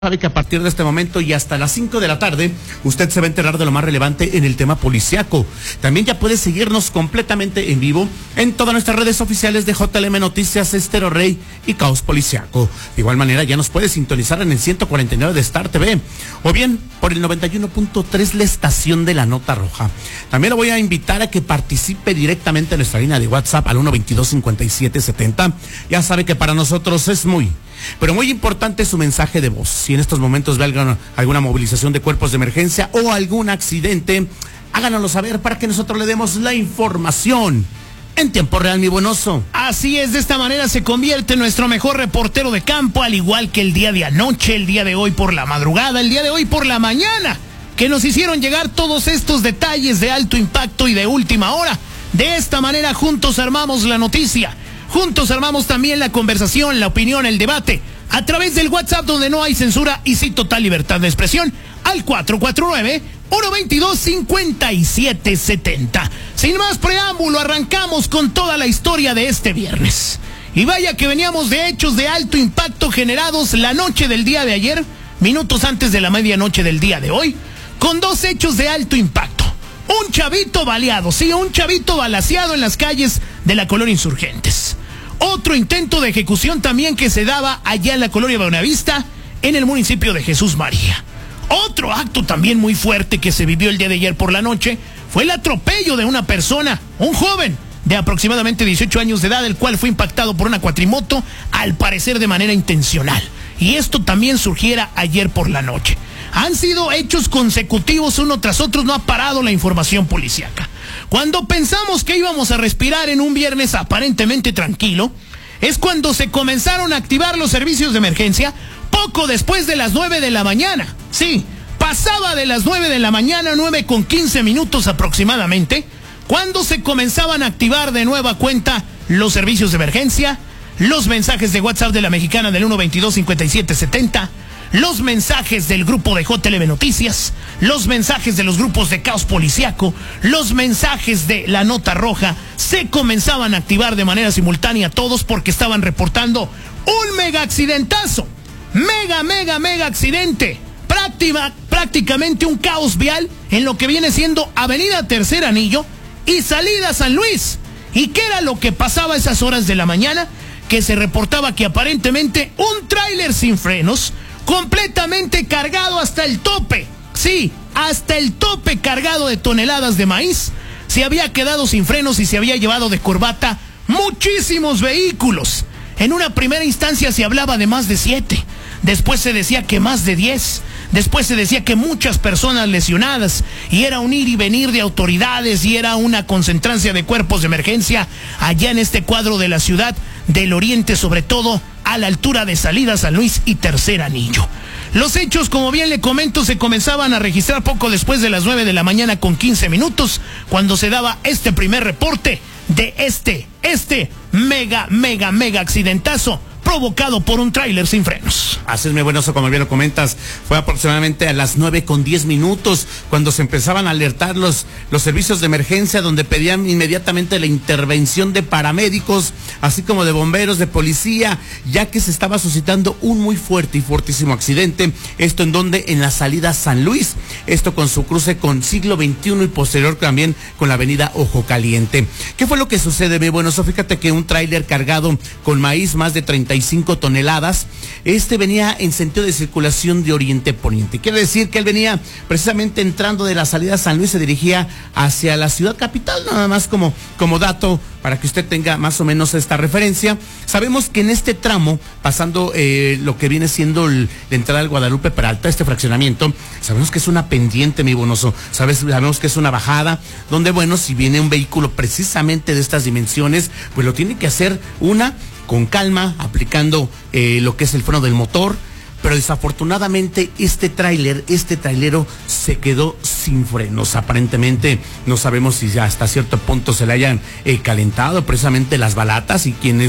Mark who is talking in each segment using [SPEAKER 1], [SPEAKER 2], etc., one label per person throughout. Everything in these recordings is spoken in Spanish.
[SPEAKER 1] Sabe que a partir de este momento y hasta las 5 de la tarde, usted se va a enterar de lo más relevante en el tema policiaco. También ya puede seguirnos completamente en vivo en todas nuestras redes oficiales de JLM Noticias, Estéreo Rey y Caos Policiaco. De igual manera, ya nos puede sintonizar en el 149 de Star TV o bien por el 91.3, la estación de la Nota Roja. También lo voy a invitar a que participe directamente en nuestra línea de WhatsApp al 122-5770. Ya sabe que para nosotros es pero muy importante su mensaje de voz. Si en estos momentos ve alguna movilización de cuerpos de emergencia o algún accidente, háganoslo saber para que nosotros le demos la información en tiempo real, mi buenoso.
[SPEAKER 2] Así es, de esta manera se convierte en nuestro mejor reportero de campo, al igual que el día de anoche, el día de hoy por la madrugada, el día de hoy por la mañana, que nos hicieron llegar todos estos detalles de alto impacto y de última hora. De esta manera juntos armamos la noticia. Juntos armamos también la conversación, la opinión, el debate, a través del WhatsApp donde no hay censura y sí total libertad de expresión, al 449-122-5770. Sin más preámbulo, arrancamos con toda la historia de este viernes. Y vaya que veníamos de hechos de alto impacto generados la noche del día de ayer, minutos antes de la medianoche del día de hoy, con dos hechos de alto impacto. Un chavito baleado, sí, un chavito balaceado en las calles de la colonia Insurgentes. Otro intento de ejecución también que se daba allá en la colonia Buenavista, en el municipio de Jesús María. Otro acto también muy fuerte que se vivió el día de ayer por la noche fue el atropello de una persona, un joven de aproximadamente 18 años de edad, el cual fue impactado por una cuatrimoto, al parecer de manera intencional. Y esto también surgiera ayer por la noche. Han sido hechos consecutivos uno tras otro, no ha parado la información policíaca. Cuando pensamos que íbamos a respirar en un viernes aparentemente tranquilo, es cuando se comenzaron a activar los servicios de emergencia poco después de las 9 de la mañana. Sí, pasaba de las 9 de la mañana, 9:15 aproximadamente, cuando se comenzaban a activar de nueva cuenta los servicios de emergencia, los mensajes de WhatsApp de la mexicana del 122-5770, los mensajes del grupo de JLM Noticias, los mensajes de los grupos de Caos Policiaco, los mensajes de la Nota Roja, se comenzaban a activar de manera simultánea todos porque estaban reportando un mega accidentazo, mega accidente, prácticamente un caos vial en lo que viene siendo Avenida Tercer Anillo y Salida San Luis. ¿Y qué era lo que pasaba a esas horas de la mañana? Que se reportaba que aparentemente un tráiler sin frenos, completamente cargado hasta el tope, sí, hasta el tope cargado de toneladas de maíz, se había quedado sin frenos y se había llevado de corbata muchísimos vehículos. En una primera instancia se hablaba de más de 7, después se decía que más de 10, después se decía que muchas personas lesionadas, y era un ir y venir de autoridades y era una concentrancia de cuerpos de emergencia allá en este cuadro de la ciudad del oriente, sobre todo a la altura de Salida San Luis y Tercer Anillo. Los hechos, como bien le comento, se comenzaban a registrar poco después de las 9 de la mañana con 15 minutos, cuando se daba este primer reporte de este mega accidentazo provocado por un tráiler sin frenos.
[SPEAKER 1] Así es, mi buenoso, como bien lo comentas, fue aproximadamente a las 9:10 cuando se empezaban a alertar los servicios de emergencia, donde pedían inmediatamente la intervención de paramédicos, así como de bomberos, de policía, ya que se estaba suscitando un muy fuerte y fortísimo accidente. Esto en la salida San Luis, esto con su cruce con Siglo XXI y posterior también con la avenida Ojo Caliente. ¿Qué fue lo que sucede, mi buenoso? Fíjate que un tráiler cargado con maíz, más de 35 toneladas, venía en sentido de circulación de oriente-poniente. Quiere decir que él venía precisamente entrando de la salida San Luis, se dirigía hacia la ciudad capital, nada más como dato para que usted tenga más o menos esta referencia. Sabemos que en este tramo, pasando lo que viene siendo la entrada al Guadalupe Peralta, este fraccionamiento, sabemos que es una pendiente, mi bonoso, sabemos que es una bajada, donde, bueno, si viene un vehículo precisamente de estas dimensiones, pues lo tiene que hacer con calma, aplicando lo que es el freno del motor, pero desafortunadamente este trailero se quedó sin frenos. Aparentemente no sabemos si hasta cierto punto se le hayan calentado precisamente las balatas, y quien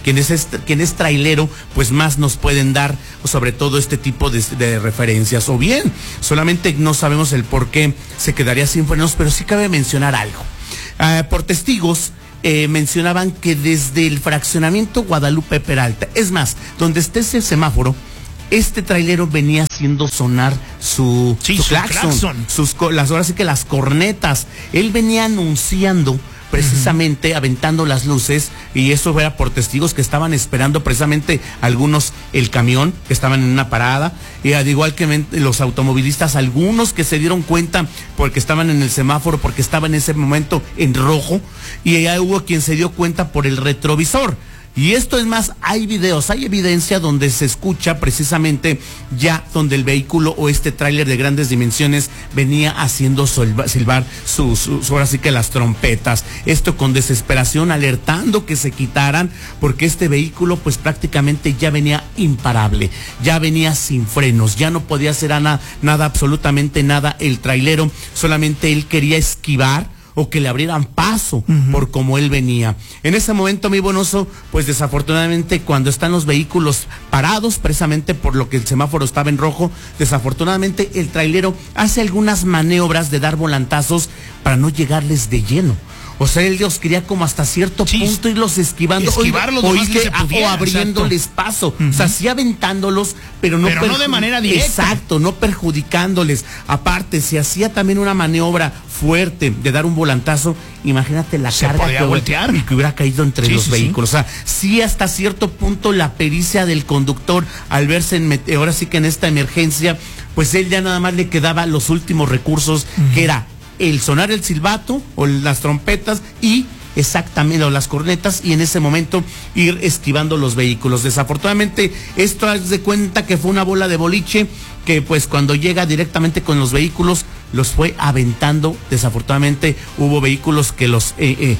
[SPEAKER 1] es trailero, pues más nos pueden dar sobre todo este tipo de referencias, o bien solamente no sabemos el por qué se quedaría sin frenos. Pero sí cabe mencionar algo. Por testigos, mencionaban que desde el fraccionamiento Guadalupe Peralta, es más, donde esté ese semáforo, este trailero venía haciendo sonar su claxon. Ahora sí que las cornetas. Él venía anunciando precisamente, aventando las luces, y eso era por testigos que estaban esperando precisamente algunos el camión, que estaban en una parada, y al igual que los automovilistas, algunos que se dieron cuenta porque estaban en el semáforo, porque estaba en ese momento en rojo, y ya hubo quien se dio cuenta por el retrovisor. Y esto es más, hay videos, hay evidencia donde se escucha precisamente ya donde el vehículo o este tráiler de grandes dimensiones venía haciendo silbar ahora sí que las trompetas. Esto con desesperación, alertando que se quitaran, porque este vehículo pues prácticamente ya venía imparable, ya venía sin frenos, ya no podía hacer nada, absolutamente nada el trailero, solamente él quería esquivar o que le abrieran paso por como él venía. En ese momento, mi Bonoso, pues desafortunadamente cuando están los vehículos parados, precisamente por lo que el semáforo estaba en rojo, desafortunadamente el trailero hace algunas maniobras de dar volantazos para no llegarles de lleno. O sea, él los quería como hasta cierto punto irlos esquivando, o abriéndoles paso. O sea, sí aventándolos, pero no
[SPEAKER 2] de manera directa.
[SPEAKER 1] Exacto, no perjudicándoles. Aparte, si hacía también una maniobra fuerte de dar un volantazo, imagínate la carga que hubiera caído entre los vehículos. O sea, sí hasta cierto punto la pericia del conductor al verse ahora sí que en esta emergencia, pues él ya nada más le quedaba los últimos recursos, que era el sonar el silbato o las trompetas y exactamente, o las cornetas, y en ese momento ir esquivando los vehículos. Desafortunadamente, esto haz de cuenta que fue una bola de boliche que pues cuando llega directamente con los vehículos los fue aventando. Desafortunadamente hubo vehículos que los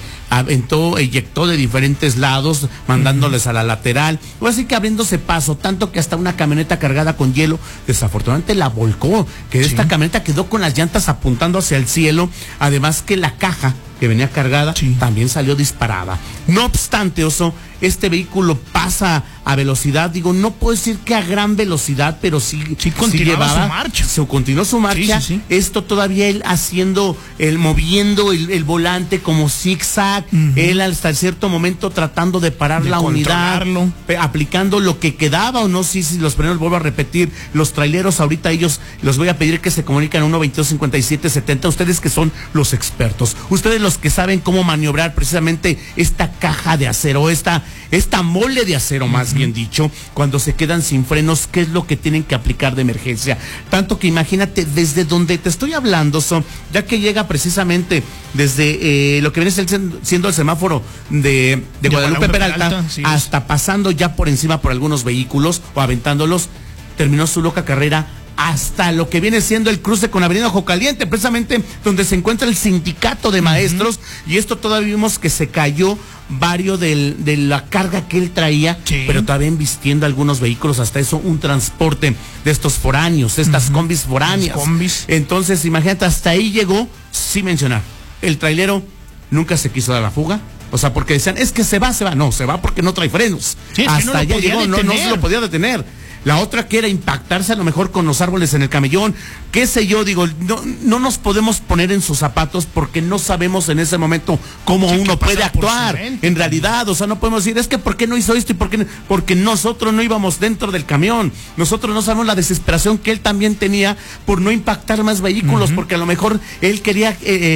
[SPEAKER 1] eyectó de diferentes lados, mandándoles a la lateral, o así que abriéndose paso, tanto que hasta una camioneta cargada con hielo, desafortunadamente la volcó, que esta camioneta quedó con las llantas apuntando hacia el cielo, además que la caja que venía cargada también salió disparada. No obstante, Oso, este vehículo pasa a velocidad, digo, no puedo decir que a gran velocidad, pero sí
[SPEAKER 2] continuaba su marcha.
[SPEAKER 1] Continuó su marcha. Esto todavía él moviendo el volante como zigzag, él hasta cierto momento tratando de parar la unidad, aplicando lo que quedaba, o no sé si los primeros, vuelvo a repetir, los traileros ahorita ellos, los voy a pedir que se comunican 1-22-57-70, ustedes que son los expertos, ustedes los que saben cómo maniobrar precisamente esta caja de acero, esta mole de acero, más bien dicho, cuando se quedan sin frenos, ¿qué es lo que tienen que aplicar de emergencia? Tanto que imagínate, desde donde te estoy hablando, ya que llega precisamente desde lo que viene siendo el semáforo de Guadalupe Peralta, hasta pasando ya por encima por algunos vehículos o aventándolos, terminó su loca carrera hasta lo que viene siendo el cruce con Avenida Ojo Caliente, precisamente donde se encuentra el sindicato de maestros, y esto todavía vimos que se cayó varios de la carga que él traía, pero todavía embistiendo algunos vehículos, hasta eso un transporte de estos foráneos, estas combis foráneas. Entonces, imagínate, hasta ahí llegó, sin mencionar, el trailero nunca se quiso dar la fuga. O sea, porque decían, es que se va, no, se va porque no trae frenos. Hasta allá llegó, no se lo podía detener. La otra que era impactarse a lo mejor con los árboles en el camellón, qué sé yo, digo, no nos podemos poner en sus zapatos porque no sabemos en ese momento cómo uno puede actuar. En realidad, o sea, no podemos decir, es que ¿por qué no hizo esto? Y porque nosotros no íbamos dentro del camión. Nosotros no sabemos la desesperación que él también tenía por no impactar más vehículos, porque a lo mejor él quería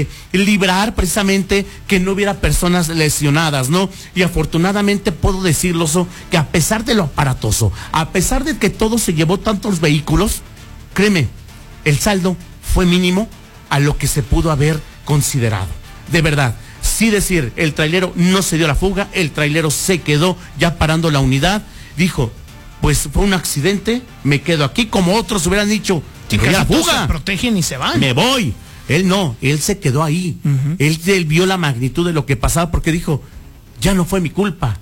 [SPEAKER 1] librar precisamente que no hubiera personas lesionadas, ¿no? Y afortunadamente puedo decirlo, que a pesar de lo aparatoso, a pesar de que todo se llevó tantos vehículos, créeme, el saldo fue mínimo a lo que se pudo haber considerado. De verdad, sí decir, el trailero no se dio la fuga, el trailero se quedó ya parando la unidad, dijo, pues fue un accidente, me quedo aquí, como otros hubieran dicho,
[SPEAKER 2] la fuga, se protegen y se van.
[SPEAKER 1] Me voy. Él no, él se quedó ahí. Él vio la magnitud de lo que pasaba, porque dijo, ya no fue mi culpa.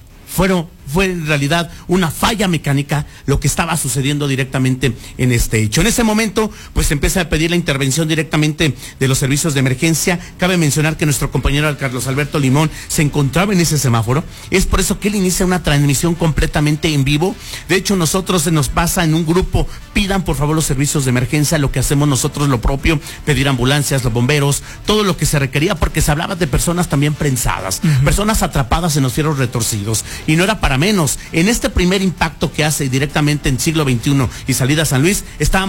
[SPEAKER 1] Fue en realidad una falla mecánica lo que estaba sucediendo directamente en este hecho. En ese momento, pues empieza a pedir la intervención directamente de los servicios de emergencia. Cabe mencionar que nuestro compañero Carlos Alberto Limón se encontraba en ese semáforo. Es por eso que él inicia una transmisión completamente en vivo. De hecho, nosotros se nos pasa en un grupo, pidan por favor los servicios de emergencia, lo que hacemos nosotros lo propio, pedir ambulancias, los bomberos, todo lo que se requería, porque se hablaba de personas también prensadas, personas atrapadas en los fierros retorcidos. Y no era para para menos. En este primer impacto que hace directamente en siglo XXI y salida a San Luis, estábamos